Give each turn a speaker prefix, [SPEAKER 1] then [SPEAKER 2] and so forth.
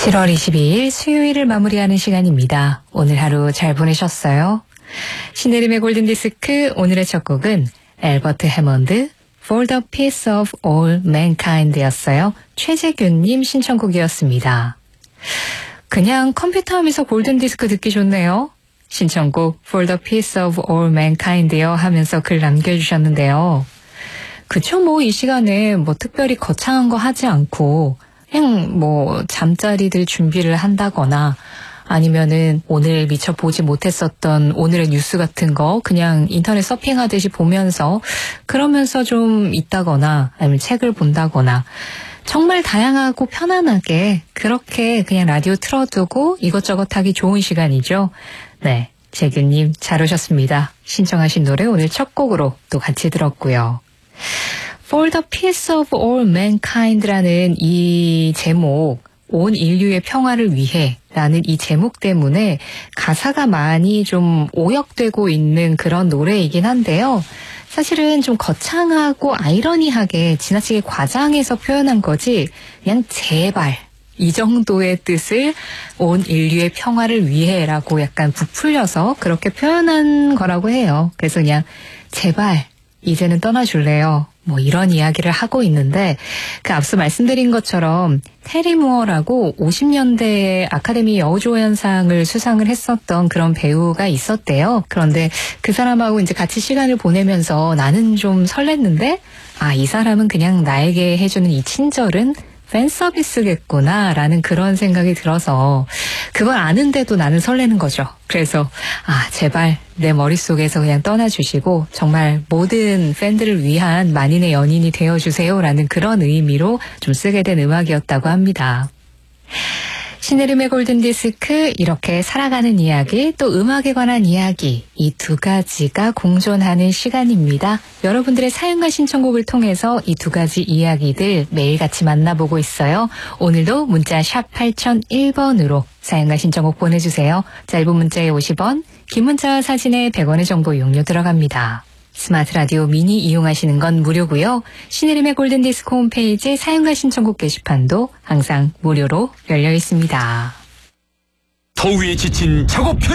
[SPEAKER 1] 7월 22일 수요일을 마무리하는 시간입니다. 오늘 하루 잘 보내셨어요? 신혜림의 골든디스크 오늘의 첫 곡은 앨버트 해먼드 For the Peace of All Mankind였어요. 최재균님 신청곡이었습니다. 그냥 컴퓨터 하면서 골든디스크 듣기 좋네요. 신청곡 For the Peace of All Mankind요 하면서 글 남겨주셨는데요. 그쵸, 이 시간에 특별히 거창한 거 하지 않고 그냥 잠자리들 준비를 한다거나 아니면은 오늘 미처 보지 못했었던 오늘의 뉴스 같은 거 그냥 인터넷 서핑하듯이 보면서 그러면서 좀 있다거나 아니면 책을 본다거나 정말 다양하고 편안하게 그렇게 그냥 라디오 틀어두고 이것저것 하기 좋은 시간이죠. 네, 재균님 잘 오셨습니다. 신청하신 노래 오늘 첫 곡으로 또 같이 들었고요. For the Peace of All Mankind라는 이 제목, 온 인류의 평화를 위해 라는 이 제목 때문에 가사가 많이 좀 오역되고 있는 그런 노래이긴 한데요. 사실은 좀 거창하고 아이러니하게 지나치게 과장해서 표현한 거지 그냥 제발 이 정도의 뜻을 온 인류의 평화를 위해라고 약간 부풀려서 그렇게 표현한 거라고 해요. 그래서 그냥 제발 이제는 떠나줄래요. 이런 이야기를 하고 있는데 그 앞서 말씀드린 것처럼 테리 무어라고 50년대에 아카데미 여우조연상을 수상을 했었던 그런 배우가 있었대요. 그런데 그 사람하고 이제 같이 시간을 보내면서 나는 좀 설렜는데 이 사람은 그냥 나에게 해주는 이 친절은 팬 서비스겠구나라는 그런 생각이 들어서 그걸 아는데도 나는 설레는 거죠. 그래서 제발 내 머릿속에서 그냥 떠나주시고 정말 모든 팬들을 위한 만인의 연인이 되어주세요라는 그런 의미로 좀 쓰게 된 음악이었다고 합니다. 신혜림의 골든디스크 이렇게 살아가는 이야기 또 음악에 관한 이야기 이 두 가지가 공존하는 시간입니다. 여러분들의 사연과 신청곡을 통해서 이 두 가지 이야기들 매일같이 만나보고 있어요. 오늘도 문자 샵 8001번으로 사연과 신청곡 보내주세요. 짧은 문자에 50원, 긴 문자와 사진에 100원의 정보 이용료 들어갑니다. 스마트 라디오 미니 이용하시는 건 무료고요. 신혜림의 골든디스크 홈페이지 사연과 신청곡 게시판도 항상 무료로 열려 있습니다.
[SPEAKER 2] 더위에 지친 작업